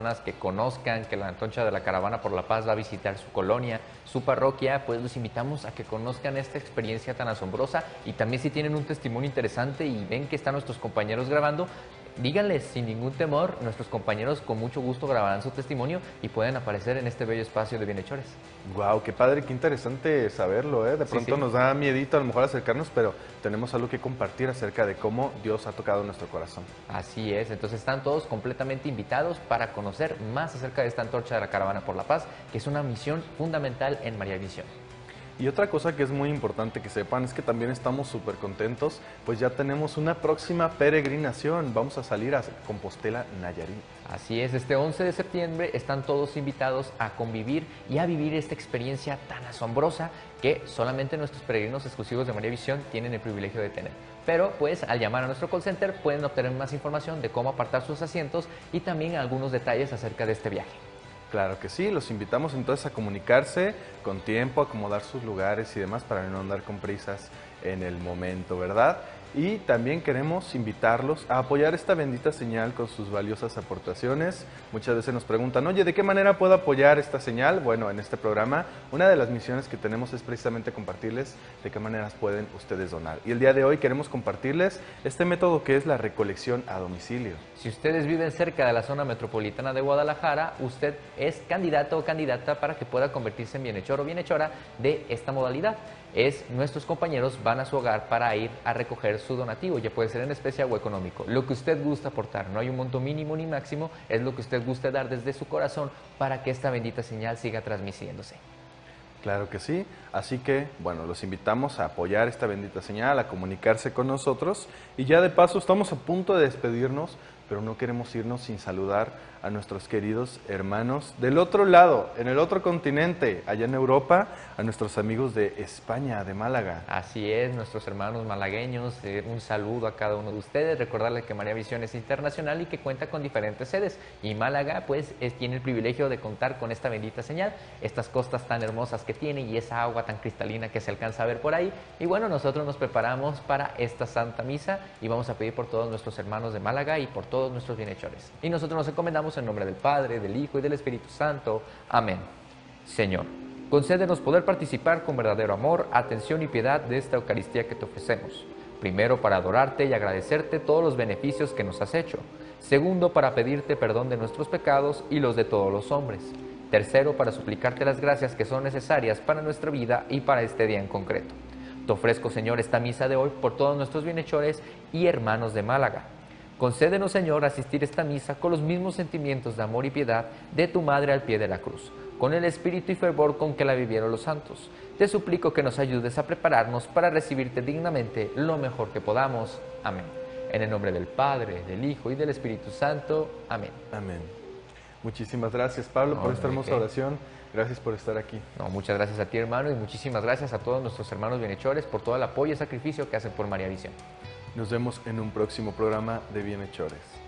que conozcan que la Antorcha de la Caravana por la Paz va a visitar su colonia, su parroquia, pues los invitamos a que conozcan esta experiencia tan asombrosa y también si tienen un testimonio interesante y ven que están nuestros compañeros grabando, díganles sin ningún temor, nuestros compañeros con mucho gusto grabarán su testimonio y pueden aparecer en este bello espacio de Bienhechores. Wow, qué padre, qué interesante saberlo, ¿eh? De pronto nos da miedito a lo mejor acercarnos, pero tenemos algo que compartir acerca de cómo Dios ha tocado nuestro corazón. Así es, entonces están todos completamente invitados para conocer más acerca de esta Antorcha de la Caravana por la Paz, que es una misión fundamental en María Visión. Y otra cosa que es muy importante que sepan es que también estamos súper contentos, pues ya tenemos una próxima peregrinación. Vamos a salir a Compostela, Nayarit. Así es, este 11 de septiembre están todos invitados a convivir y a vivir esta experiencia tan asombrosa que solamente nuestros peregrinos exclusivos de María Visión tienen el privilegio de tener. Pero pues al llamar a nuestro call center pueden obtener más información de cómo apartar sus asientos y también algunos detalles acerca de este viaje. Claro que sí, los invitamos entonces a comunicarse con tiempo, acomodar sus lugares y demás para no andar con prisas en el momento, ¿verdad? Y también queremos invitarlos a apoyar esta bendita señal con sus valiosas aportaciones. Muchas veces nos preguntan, oye, ¿de qué manera puedo apoyar esta señal? Bueno, en este programa, una de las misiones que tenemos es precisamente compartirles de qué maneras pueden ustedes donar. Y el día de hoy queremos compartirles este método que es la recolección a domicilio. Si ustedes viven cerca de la zona metropolitana de Guadalajara, usted es candidato o candidata para que pueda convertirse en bienhechor o bienhechora de esta modalidad. Nuestros compañeros van a su hogar para ir a recoger su donativo, ya puede ser en especie o económico. Lo que usted gusta aportar, no hay un monto mínimo ni máximo, es lo que usted guste dar desde su corazón para que esta bendita señal siga transmitiéndose. Claro que sí, así que, bueno, los invitamos a apoyar esta bendita señal, a comunicarse con nosotros y ya de paso estamos a punto de despedirnos, pero no queremos irnos sin saludar a nuestros queridos hermanos del otro lado, en el otro continente, allá en Europa, a nuestros amigos de España, de Málaga. Así es, nuestros hermanos malagueños, un saludo a cada uno de ustedes, recordarles que María Visión es internacional y que cuenta con diferentes sedes, y Málaga pues tiene el privilegio de contar con esta bendita señal, estas costas tan hermosas que tiene y esa agua tan cristalina que se alcanza a ver por ahí, y bueno, nosotros nos preparamos para esta Santa Misa y vamos a pedir por todos nuestros hermanos de Málaga y por todos nuestros bienhechores. Y nosotros nos encomendamos en nombre del Padre, del Hijo y del Espíritu Santo. Amén. Señor, concédenos poder participar con verdadero amor, atención y piedad de esta Eucaristía que te ofrecemos. Primero, para adorarte y agradecerte todos los beneficios que nos has hecho. Segundo, para pedirte perdón de nuestros pecados y los de todos los hombres. Tercero, para suplicarte las gracias que son necesarias para nuestra vida y para este día en concreto. Te ofrezco, Señor, esta misa de hoy por todos nuestros bienhechores y hermanos de Málaga. Concédenos, Señor, asistir a esta misa con los mismos sentimientos de amor y piedad de tu Madre al pie de la cruz, con el espíritu y fervor con que la vivieron los santos. Te suplico que nos ayudes a prepararnos para recibirte dignamente lo mejor que podamos. Amén. En el nombre del Padre, del Hijo y del Espíritu Santo. Amén. Amén. Muchísimas gracias, Pablo, por esta hermosa oración. Gracias por estar aquí. No, muchas gracias a ti, hermano, y muchísimas gracias a todos nuestros hermanos bienhechores por todo el apoyo y sacrificio que hacen por María Visión. Nos vemos en un próximo programa de Bienhechores.